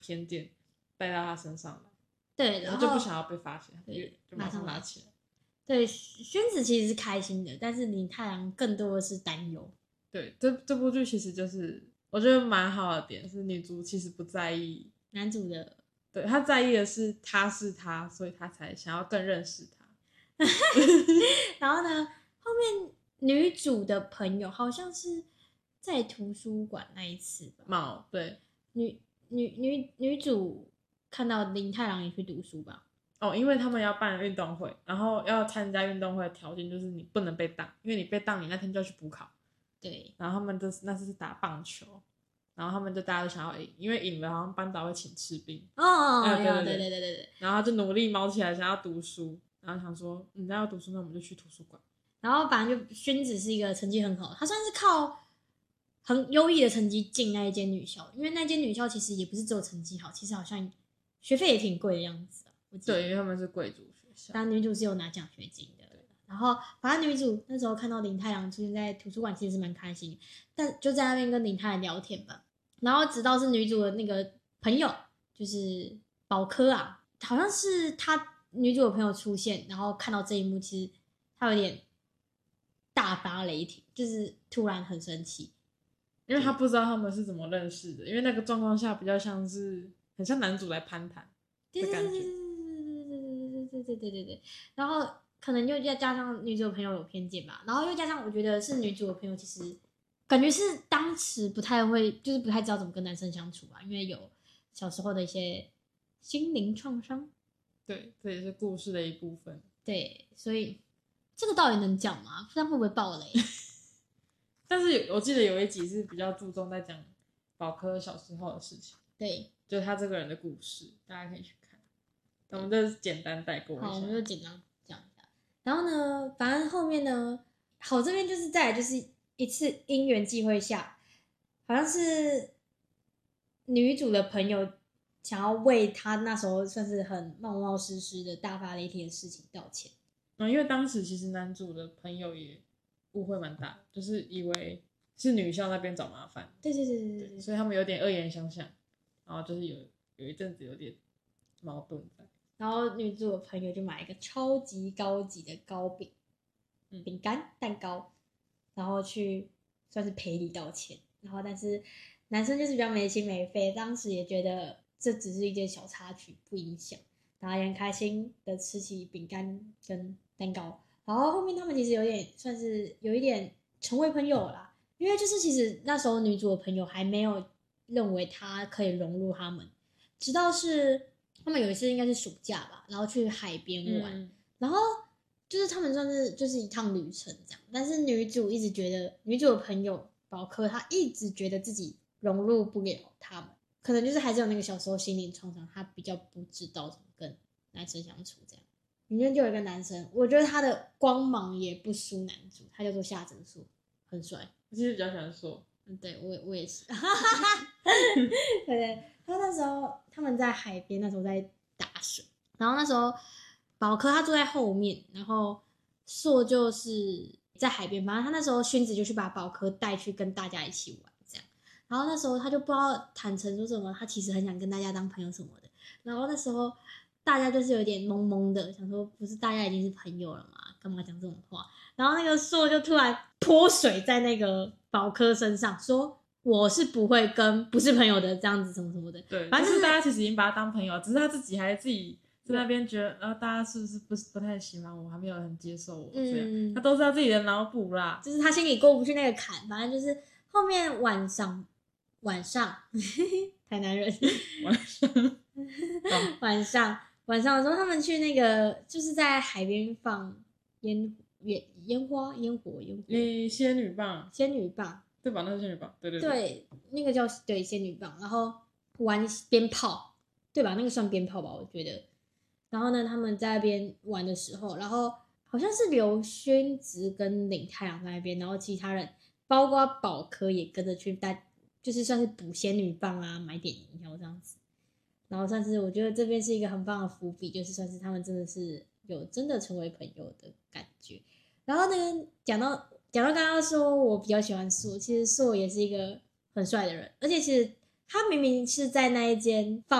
偏见带到他身上来， 对， 然后就不想要被发现，就马上拿起来。 对，宣子其实是开心的，但是林太郎更多的是担忧。 对，这部剧其实就是我觉得蛮好的点是女主其实不在意男主的， 对，她在意的是他是他，所以她才想要更认识他。 然后呢，后面女主的朋友好像是在图书馆那一次吧。 对， 女主看到林太郎也去读书吧。 哦，因为他们要办运动会，然后要参加运动会的条件就是你不能被当，因为你被当，你那天就要去补考。 对， 然后他们那次是打棒球，然后他们就大家都想要赢，因为赢了好像班导会请吃冰。 对。 然后他就努力卯起来想要读书，然后想说你要读书，那我们就去图书馆。 然后反正就宣子是一个成绩很好，他算是靠很优异的成绩进那一间女校，因为那间女校其实也不是只有成绩好，其实好像学费也挺贵的样子。 对，因为他们是贵族学校， 但女主是有拿奖学金的。然后反正女主那时候看到林太郎出现在图书馆，其实是蛮开心的，但就在那边跟林太郎聊天吧。然后直到是女主的那个朋友，就是宝科啊，好像是她女主的朋友出现，然后看到这一幕，其实她有点大发雷霆，就是突然很生气， 因为他不知道他们是怎么认识的，因为那个状况下比较像是很像男主来攀谈的感觉。 对，然后可能又加上女主的朋友有偏见吧，然后又加上我觉得是女主的朋友其实感觉是当时不太会，就是不太知道怎么跟男生相处吧，因为有小时候的一些心灵创伤。 对，这也是故事的一部分。 对，所以这个到底能讲吗？不知道会不会爆雷？ 但是我记得有一集是比较注重在讲宝科小时候的事情， 对， 就是他这个人的故事，大家可以去看。那我们就简单带过一下。 好，我们就简单讲一下。然后呢，反正后面呢，好这边就是再来就是一次因缘际会下，好像是女主的朋友想要为她那时候算是很冒冒失失的大发雷霆的事情道歉。 因为当时其实男主的朋友也误会蛮大，就是以为是女校那边找麻烦。 对， 所以他们有点恶言相向，然后就是有一阵子有点矛盾在。 然后女主的朋友就买一个超级高级的糕饼、饼干、蛋糕，然后去算是赔礼道歉。然后但是男生就是比较没心没肺，当时也觉得这只是一件小插曲，不影响，然后也很开心的吃起饼干跟蛋糕。然后后面他们其实有点算是有一点成为朋友啦，因为就是其实那时候女主的朋友还没有认为她可以融入他们，直到是他们有一次应该是暑假吧，然后去海边玩，然后就是他们算是就是一趟旅程这样，但是女主一直觉得女主的朋友宝科她一直觉得自己融入不了他们，可能就是还是有那个小时候心灵创伤，她比较不知道怎么跟男生相处这样。里面就有一个男生，我觉得他的光芒也不输男主，他叫做夏泽树，很帅。 我其实比较喜欢说， 对我也是，对，他那时候他们在海边，那时候在打水，然后那时候宝科他坐在后面，然后硕就是在海边，反正他那时候宣子就去把宝科带去跟大家一起玩这样，然后那时候他就不知道坦诚说什么，他其实很想跟大家当朋友什么的，然后那时候大家就是有点懵懵的，想说不是大家已经是朋友了吗？干嘛讲这种话？然后那个硕就突然泼水在那个宝科身上，说我是不会跟不是朋友的这样子什么什么的。 对， 反正就是大家其实已经把他当朋友，只是他自己还自己在那边觉得，然后大家是不是不太喜欢我，还没有很接受我这样，他都是他自己的脑补啦， 就是他心里过不去那个坎。反正就是后面晚上台南人晚上的时候，他们去那个就是在海边放烟火， 仙女棒，对吧？那是仙女棒，对， 那个叫对仙女棒，然后玩鞭炮，对吧？那个算鞭炮吧，我觉得。然后呢，他们在那边玩的时候，然后好像是刘轩直跟林太阳在那边，然后其他人包括宝科也跟着去带，就是算是补仙女棒啊，买点饮料这样子。然后算是我觉得这边是一个很棒的伏笔，就是算是他们真的是有真的成为朋友的感觉。然后呢，讲到刚刚说我比较喜欢硕，其实硕也是一个很帅的人，而且其实他明明是在那一间放